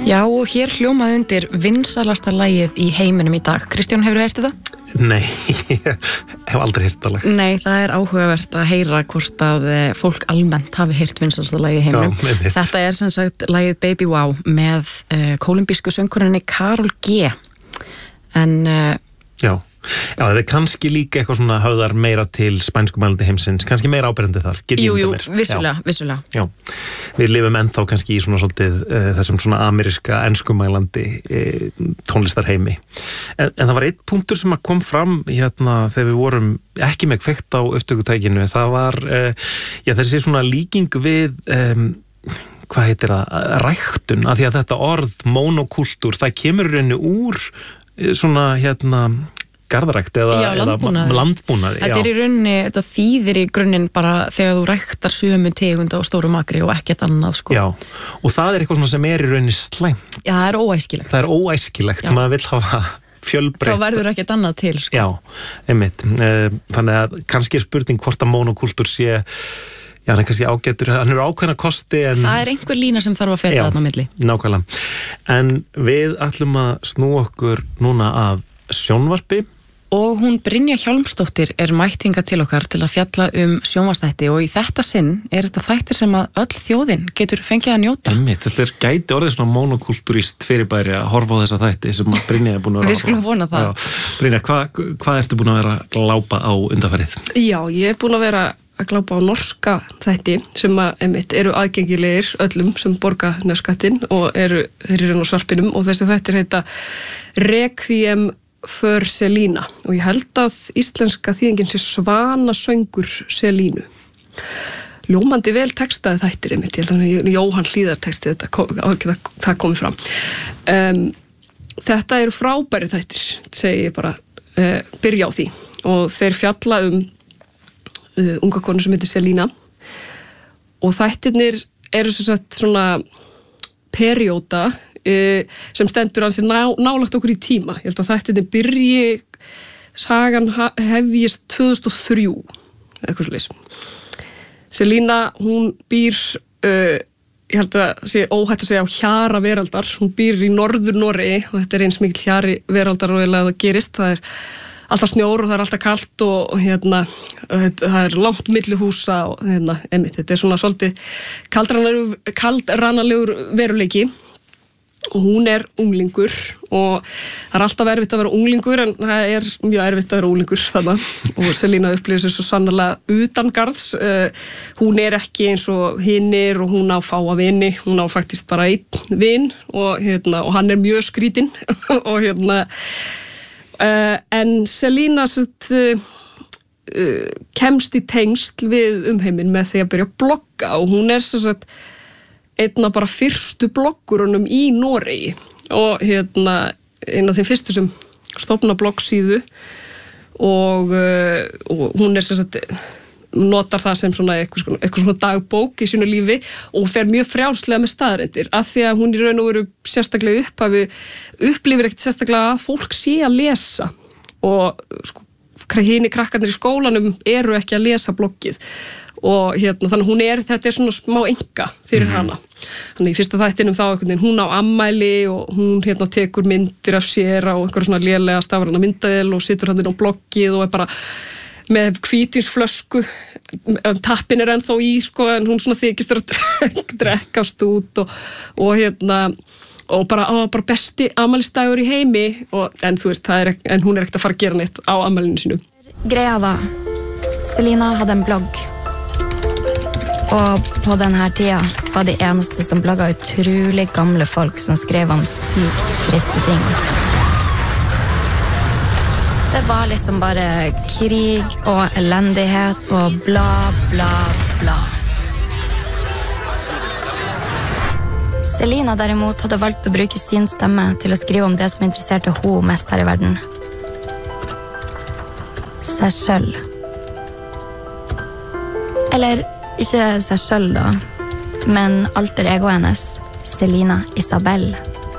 Já, og hér hljómaði undir vinsælasta lagið í heiminum í dag. Kristján, hefur þú heyrt þetta? Nei, ég hef aldrei heyrt þetta lag. Nei, það áhugavert að heyra hvort að fólk almennt hafi heyrt vinsælasta lagið í heiminum. Já, þetta sem sagt lagið Baby Wow með kólumbísku söngkoninni Karol G. En Já, það kannski líka eitthvað svona höfðar meira til spænskumælandi heimsins, kannski meira áberandi þar. Jú, vissulega. Já, við lifum ennþá kannski í svona svolítið þessum svona ameríska enskumælandi tónlistarheimi. En það var einn punktur sem kom fram þegar við vorum ekki með kveikt á upptökutækinu, það var þessi svona líking við hvað heitir það, ræktun, af því að þetta orð monokultúr, það kemur í rauninni úr svona garðrækt eða landbúnaði. Þetta í rauninni, þetta þýðir í grunninn bara þegar þú ræktar sömu tegund á stóru makri og ekkert annað sko. Já, og það eitthvað svona sem í rauninni slæmt. Já, það óæskilegt. Það óæskilegt, maður vill hafa fjölbreytt. Þá verður ekkert annað til sko. Já, einmitt. Þannig að kannski spurning hvort að monokultúr sé, já, hann kannski ágætur, hann ákveðna kosti en... Það einhver lína sem þarf að feta þarna á milli. Nákvæmlega. En við ætlum að snúa okkur núna að sjónvarpi. Og hún Brynja Hjálmsdóttir mætt hingað til okkar til að fjalla sjónvarpsþætti og í þetta sinn þetta þættir sem að öll þjóðin getur fengið að njóta. Einmitt, þetta gæti orðið svona monokultúrist fyrirbæri að horfa á þessa þætti sem að Brynja búin að vera. Við skulum vona það. Já. Brynja, hvað ertu búin að vera að glápa á undanfarið? Já, ég búin að vera að glápa á norska þætti sem að eru aðgengilegir öllum sem borga nefskattinn og þeir eru á svarpinum og þessi þættir heita Requiem för Selina og ég held að íslenska þýðingin sé Svanasöngur Selínu. Ljómandi vel textaði þættir einmitt, ég held að Jóhann Hlíðar texti þetta, það komið fram. Þetta eru frábæri þættir, segi ég bara, byrja á því og þeir fjalla unga konu sem heitir Selína og þættirnir eru sem sagt svona perióda sem stendur hansi nálagt okkur í tíma. Ég held að þættirnir byrji, sagan hefjist 2003, eitthvað svoleiðis. Selína, hún býr, ég held að sé óhætt að segja á hjara veraldar, hún býr í Norður-Noregi og þetta eins mikil hjari veraldar og það gerist, það alltaf snjór og það alltaf kalt og það langt milli húsa og einmitt, þetta svona svolítið kaldranalegur veruleiki og hún unglingur og það alltaf erfitt að vera unglingur en það mjög erfitt að vera unglingur þannig og Selína upplifir sér svo sannarlega utangarðs, hún ekki eins og hinnir og hún á fáa vini, hún á faktist bara einn vin og hann mjög skrítinn og en Selína kemst í tengsl við umheiminn með því að byrja að blogga og hún einn af bara fyrstu bloggurunum í Noregi og einn af þeim fyrstu sem stofna bloggsíðu og hún notar það sem svona eitthvað svona dagbók í sínu lífi og fer mjög frjálslega með staðreyndir af því að hún í raun og veru sérstaklega upplifir ekkert sérstaklega að fólk sé að lesa og hinir krakkarnir í skólanum eru ekki að lesa bloggið og þannig þetta svona smá enga fyrir hana. Þannig í fyrsta þættinum þá hún á ammæli og hún tekur myndir af sér á einhverju svona lélega stafræna myndavél og situr hann inn á bloggið og bara með hvítinsflösku, tappin ennþá í en hún svona þykist að drekkast út og bara besti ammælisdagur í heimi en þú veist, en hún ekkert að fara að gera neitt á ammælinu sínu. Greia var, Selina hadde en blogg og på denne tida var de eneste som blogga utrolig gamle folk som skrev om sykt triste ting. Det var liksom bare krig og elendighet og bla, bla, bla. Selina derimot hadde valgt å bruke sin stemme til å skrive om det som interesserte henne mest her i verden. Seg selv. Eller ikke seg selv da, men alter ego hennes, Selina Isabel,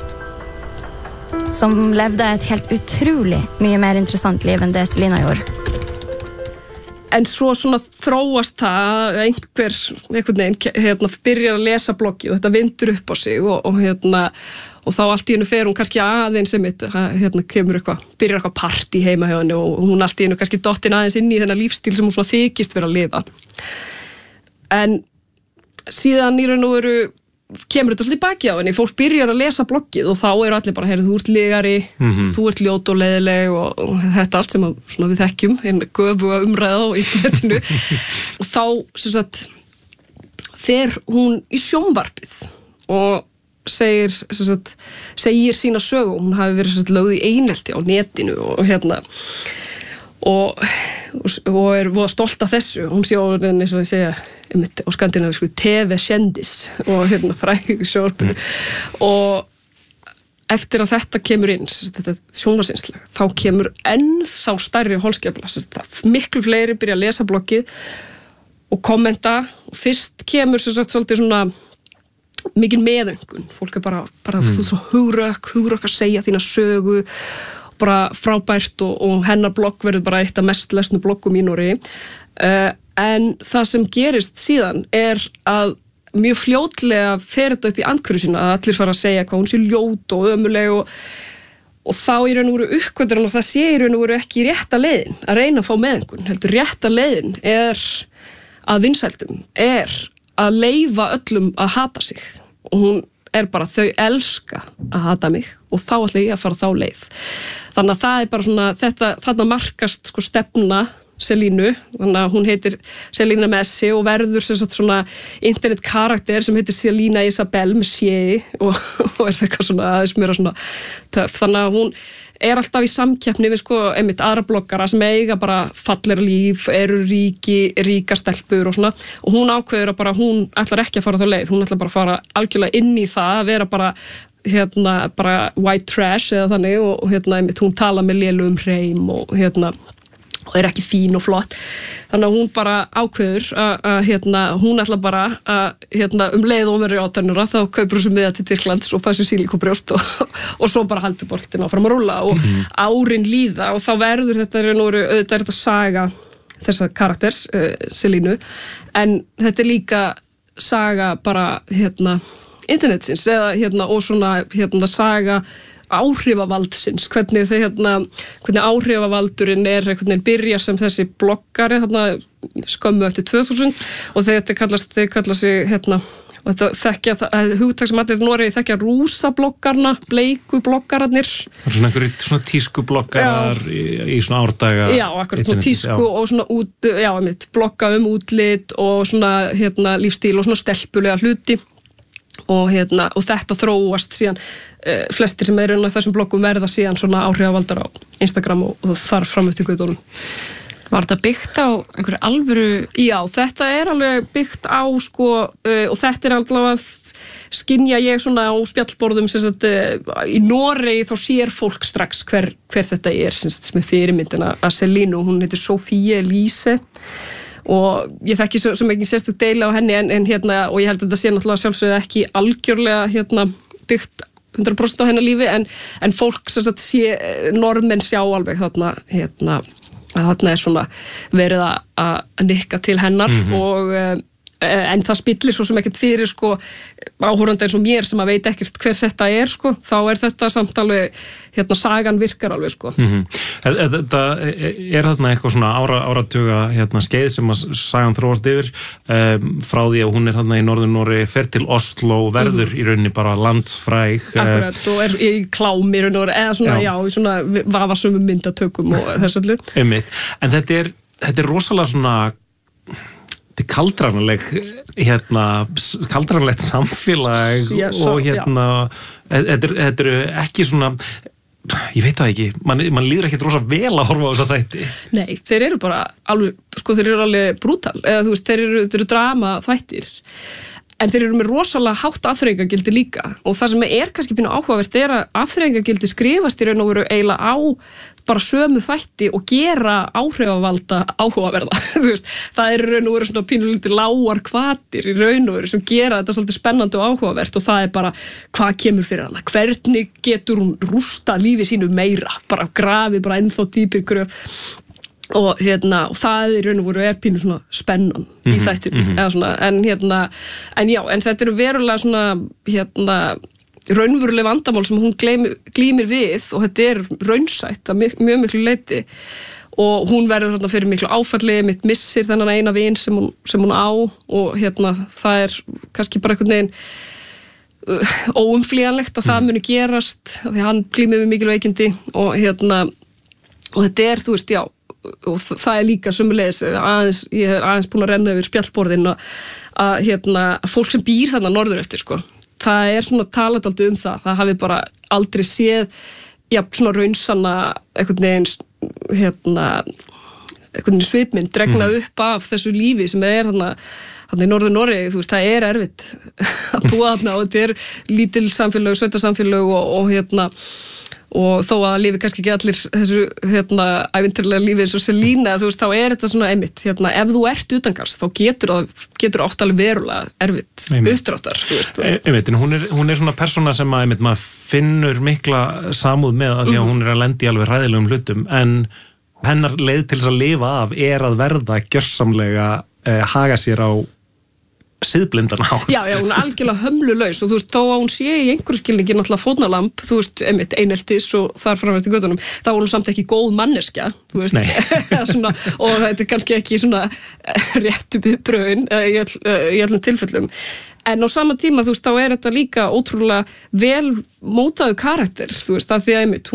som levde et helt utrolig mye mer interessant liv enn det Selina gjorde. En svo svona þróast það einhvern veginn byrjar að lesa bloggið og þetta vindur upp á sig og þá allt í hennu fer hún kannski aðeins kemur byrjar eitthvað partí heima hjá henni og hún allt í hennu kannski dottin aðeins inn í þennan lífstíl sem hún svona þykist vera að lifa. En síðan í raun og veru kemur þetta svolítið baki á henni, fólk byrjar að lesa bloggið og þá eru allir bara, heyrðu, þú ert lygari, þú ert ljót og leiðileg og þetta allt sem svona, við þekkjum, göfuga umræða á internetinu og þá sem sagt, fer hún í sjónvarpið og segir sína sögu, hún hafi verið sem sagt, lögð í einelti á netinu og er voða stolt af þessu, hún sé orðin eins og ég segja á skandinavísku TV-sjendis og fræg sjónvarpinu og eftir að þetta kemur inn þetta sjónvarpsinnslag, þá kemur ennþá stærri holskefla, miklu fleiri byrja að lesa bloggið og kommenta og fyrst kemur svolítið svona mikil meðöngun, fólk er bara þú svo hugrökk að segja þína sögu bara frábært og hennar blogg verður bara eitt af mest lesnu bloggum í Noregi en það sem gerist síðan er að mjög fljótlega fer þetta upp í andhverfu sína að allir fara að segja hvað hún sé ljót og ömuleg og þá í raun og veru uppgötur og það sé í raun og veru ekki rétta leiðin að reyna að fá meðöngun, heldur rétta leiðin er að vinsældum að leyfa öllum að hata sig og hún er bara þau elska að hata mig og þá ætla ég að fara þá leið. Þannig að það er bara svona þarna markast stefna Selínu, þannig að hún heitir Selina Messi og verður svona internetkarakter sem heitir Selina Isabel með sé og er það eitthvað svona aðeins meira svona töff. Þannig að hún er alltaf í samkeppni við einmitt aðra bloggara sem eiga bara fallegra líf, eru ríkar stelpur og svona og hún ákveður að bara hún ætlar ekki að fara þá leið, hún ætlar bara að fara algjörlega inn í það að vera bara white trash eða þannig og einmitt hún tala með lélugum hreim og og er ekki fín og flott. Þannig að hún bara ákveður að hún ætla bara að leið og verið átannura þá kaupur þessu miða til Tyrklands og fæsir sílíkobrjóst og svo bara haldur boltinn áfram að rúlla og árin líða og þá verður þetta auðvitað er þetta saga þessa karakters, Selínu, en þetta er líka saga bara internetsins eða og svona saga áhrifavaldsins, hvernig áhrifavaldurinn er einhvern veginn byrjar sem þessi bloggari skömmu eftir 2000 og þau kalla sig og þetta þekkja hugtak sem allir í Noregi þekkja rúsabloggarna, bleiku bloggararnir. Það er svona einhverjir tískubloggarar í svona árdaga. Já, akkurat svona tísku og svona blogga útlit og svona lífstíl og svona stelpulega hluti. Og þetta þróast síðan flestir sem eru á þessum bloggum verða síðan svona áhrifavaldar á Instagram og þar fram eftir götunum. Var þetta byggt á einhverju alvöru? Já, þetta er alveg byggt á og þetta er allavega skynja ég svona á spjallborðum í Noregi þá sér fólk strax hver þetta er sem er fyrirmyndina að Selínu, hún heitir Sofie Elise og ég þekki svo mikið sérstök deila á henni en og ég held að þetta sé náttúrulega sjálfsögðu ekki algjörlega byggt 100% á hennar lífi en fólk norðmenn sjá alveg þarna er svona verið að nikka til hennar og en það spillir svo sem ekkert fyrir áhorfandi eins og mér sem að veit ekkert hver þetta er þá er þetta samt alveg sagan virkar alveg Þetta er þarna eitthvað svona áratuga skeið sem að sagan þróast yfir frá því að hún er þarna í Norður-Noregi, fer til Oslo og verður í rauninni bara landsfræg Akkurat, og er í klámi eða svona, já, í svona vafasömmum myndatökum og þess allu En þetta er rosalega svona kaldranalegt samfélag og þetta er ekki svona ég veit það ekki, man líður ekki rosa vel að horfa á þessa þætti. Nei, þeir eru bara alveg, þeir eru alveg brútal eða þú veist, þeir eru drama þættir en þeir eru með rosalega hátt afþreyingagildi líka og það sem er kannski pínu áhugavert er að afþreyingagildi skrifast í raun og veru eiginlega á bara sömu þætti og gera áhrifavalda áhugaverða. Þú veist, það er raun og veru svona pínulítið lágar hvatir í raun og veru sem gera þetta svolítið spennandi og áhugavert og það er bara hvað kemur fyrir hana, hvernig getur hún rústa lífi sínu meira, bara grafið bara ennþá dýpir gröf og og það í raun og veru pínu svona spennan í þættinu eða svona, en þetta eru verulega svona raunveruleg vandamál sem hún glímir við og þetta raunsætt að mjög miklu leyti og hún verður þarna fyrir miklu áfalli mitt missir þennan eina vin sem hún á og það kannski bara einhvern veginn óumflýjanlegt að það muni gerast því hann glímir við mikil veikindi og þetta þú veist, og það líka sömuleiðis ég aðeins búin að renna yfir spjallborðin að fólk sem býr þarna norður eftir sko, það svona talað aldrei það hafi bara aldrei séð svona raunsanna einhvern veginn svipmynd dregna upp af þessu lífi sem þarna í norður Noregi, þú veist, það erfitt að búa þarna og þetta lítil samfélög, sveitasamfélög og þó að lífi kannski ekki allir þessu ævintýralega lífi eins og Selína, þú veist, þá þetta svona einmitt, ef þú ert utangarðs, þá getur oft alveg verulega erfitt uppdráttar, þú veist. Einmitt, en hún svona persóna sem að einmitt maður finnur mikla samúð með að því að hún að lendi í alveg hræðilegum hlutum, en hennar leið til þess að lifa af að verða gjörsamlega haga sér á siðblindan hátt. Já, hún algjörlega hömlulaus og þú veist, þó að hún sé í einhverju skilningi náttúrulega fórnarlamb, þú veist, einmitt eineltis og þar fram eftir göttunum, þá hún samt ekki góð manneskja, þú veist, svona, og þetta kannski ekki svona réttu viðbrögðin í öllum tilfellum. En á sama tíma, þú veist, þá þetta líka ótrúlega vel mótaður karakter, þú veist, af því að einmitt,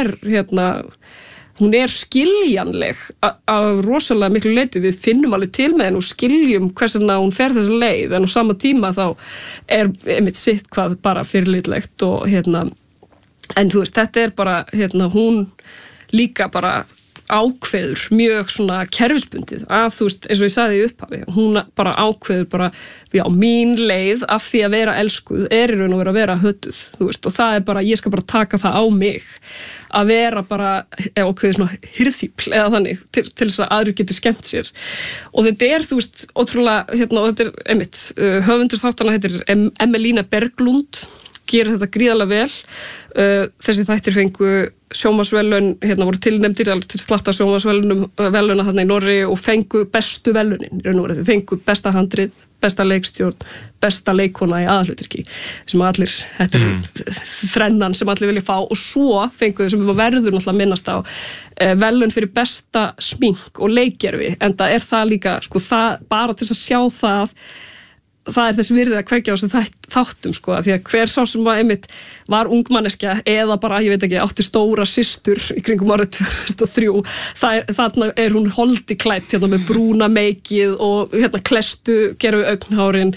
hún skiljanleg af rosalega miklu leyti, við finnum alveg til með henn og skiljum hversna hún fer þessa leið, en á sama tíma þá einmitt sitt hvað bara fyrirlitlegt og en þú veist, þetta bara hún líka bara ákveður mjög svona kerfisbundið að þú veist, eins og ég sagði í upphafi, hún bara ákveður bara, mín leið af því að vera elskuð í raun og vera að vera hötuð, þú veist, og það bara, ég skal bara taka það á mig að vera bara ákveðið svona hirðfíbl eða þannig til þess að aðrir geti skemmt sér og þetta þú veist, ótrúlega og þetta einmitt, höfundur þáttana heitir Emelína Berglund, gerir þetta gríðarlega vel þessi þættir fengu sjónvarpsverðlaun, voru tilnefndir til slatta sjónvarpsverðlauna þarna í Noregi og fengu bestu verðlaunin, þau fengu besta handrit, besta leikstjórn, besta leikona í aðalhlutverki sem allir, þetta þrennan sem allir vilja fá og svo fengu þau sem verður náttúrulega minnast á verðlaun fyrir besta smink og leikgerfi, en það líka sko, það, bara til að sjá það þess virðið að kveikja á þessum þáttum sko, því að hver sá sem einmitt var ungmanneskja eða bara, ég veit ekki, átti stóra systur í kringum árið 2003 þarna hún holdi klætt með brúna meikið og klestu gerfi augnhárin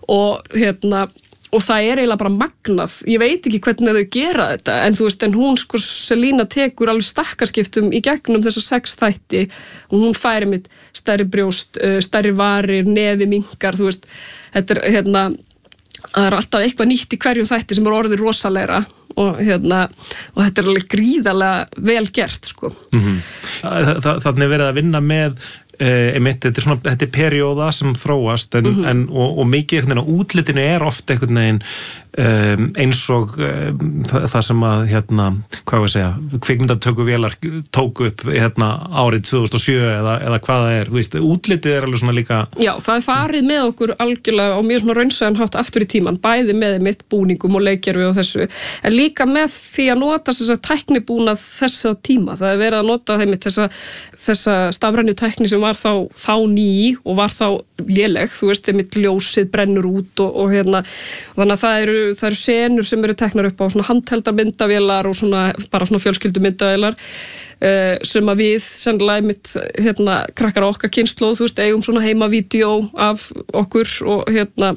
og það eiginlega bara magnað, ég veit ekki hvernig þau gera þetta, en þú veist, en hún sko Selína tekur alveg stakkarskiptum í gegnum þessa 6 þætti og hún færi mitt stærri brjóst, stærri varir, nefi minkar, þú veist, þetta það alltaf eitthvað nýtt í hverjum þætti sem orðið rosalegra og þetta alveg gríðarlega vel gert sko. Þannig verið að vinna með þetta perióða sem þróast og mikið útlitinu oft einhvern veginn eins og það sem að hvað við segja, kvikmyndatökuvélar tóku upp árið 2007 eða hvað það þú veist, útlitið alveg svona líka. Já, það farið með okkur algjörlega á mjög svona raunsæjan hátt aftur í tíman, bæði með mitt búningum og leikgerfi og þessu, en líka með því að nota þessa tæknibúnað þessa tíma, það verið að nota þessa stafrænu tækni sem var þá ný og var þá léleg, þú veist, mitt ljósið brennur út og þannig að það eru senur sem eru teknar upp á svona handheldamyndavélar og svona, bara svona fjölskyldumyndavélar sem að við sennilega mitt krakkar á okkar kynslóð, þú veist, eigum svona heimavídeó af okkur og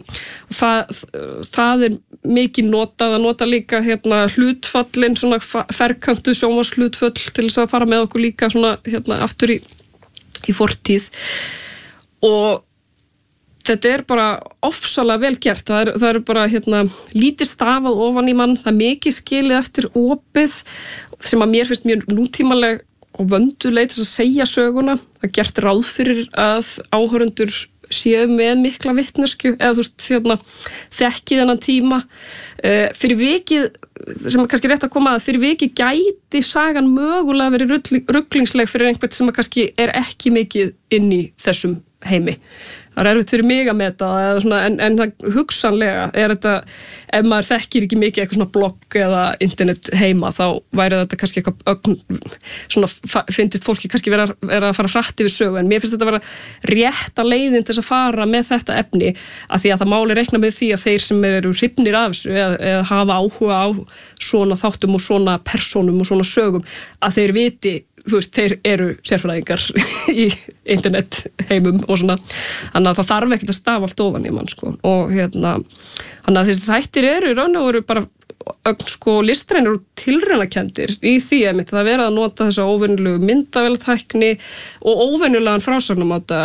það mikið notað að nota líka hlutfallin, svona ferkantu sjónvarpshlutföll til þess að fara með okkur líka svona aftur í fortíð og þetta bara ofsalega vel gert, það er bara lítið stafað ofan í mann, það mikið skilið eftir opið sem að mér finnst mjög nútímaleg og vönduleg til að segja söguna, það gert ráð fyrir að áhorfendur séu með mikla vitneskju eða þú veist, þekkið þennan tíma. Fyrir vikið, sem er kannski rétt að koma að, fyrir vikið gæti sagan mögulega verið rugglingsleg fyrir einhvern sem kannski er ekki mikið inn í þessum heimi. Það er erfitt fyrir mig að meta það, svona, en hugsanlega er þetta, ef maður þekkir ekki mikið eitthvað svona blogg eða internet heima, þá væri þetta kannski eitthvað svona, finnst fólki kannski vera að fara hratt yfir sögu, en mér finnst þetta að vera rétta leiðin til þess að fara með þetta efni, af því að það máli reikna með því að þeir sem eru hrifnir af þessu eða hafa áhuga á svona þáttum og svona persónum og svona sögum, að þeir viti, þú veist, þeir eru sérfræðingar í internet heimum og svona, þannig að það þarf ekkert að stafa allt ofan í mann, sko, og þannig að þessi þættir eru raun og veru bara sko listrænir og tilraunakenndir í því að það verið að nota þessa óvenjulegu myndavélatækni og óvenjulegan frásagnamáta,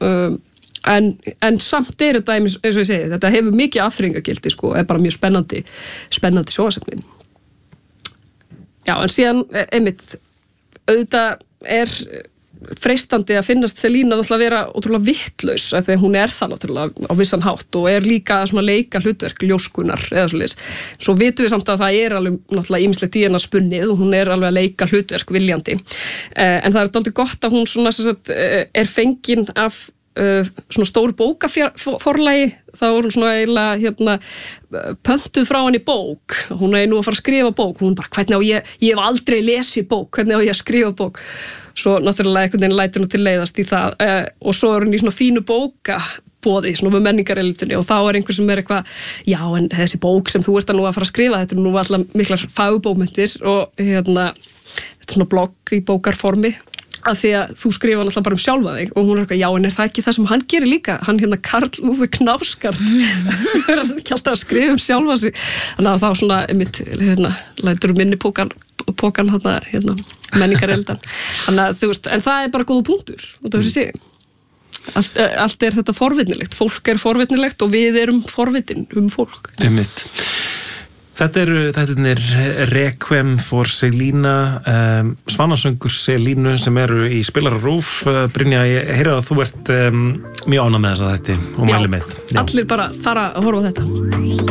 en samt er þetta, eins og ég segi, þetta hefur mikið afþreyingagildi, sko, er bara mjög spennandi sjónvarpsefni. Já, en síðan einmitt auðvitað er freistandi að finnast Selina náttúrulega vera ótrúlega vittlaus, af því að hún er það náttúrulega á vissan hátt og er líka svona leika hlutverk ljóskunar eða svoleiðis. Svo vitum við samt að það er alveg náttúrulega ýmislegt í hennar spunnið og hún er alveg að leika hlutverk viljandi. En það er dálítið gott að hún svona er fengin af svona stóru bókaforlagi, þá er hún svona eiginlega pöntuð frá henni bók, hún er nú að fara að skrifa bók, hún bara, hvernig á ég hef aldrei lesið bók, hvernig á ég að skrifa bók, svo náttúrulega einhvern veginn lætur hún til leiðast í það, og svo er hún í svona fínu bókaboði, svona með menningarelitunni, og þá er einhver sem er eitthvað, já, en þessi bók sem þú ert að nú að fara að skrifa, þetta er nú alltaf miklar fagbókmenntir og þetta er svona blogg í bókarformi, að því að þú skrifa náttúrulega bara sjálfa þig og hún er eitthvað, já, en er það ekki það sem hann gerir líka, hann Karl Uwe Knausgard er hann ekki alltaf að skrifa sjálfa sig, þannig að þá svona lætur minni pókan menningareldan, þannig að þú veist, en það er bara góða punktur út af þessi allt er þetta forvitnilegt, fólk er forvitnilegt og við erum forvitin fólk. Einmitt. Þetta er Requiem for Selina, svanasöngur Selínu sem eru í Spilara RÚV. Brynja, ég heyri að þú ert mjög ánægð með þessa þætti og mæli með. Já, allir bara fara að horfa á þetta.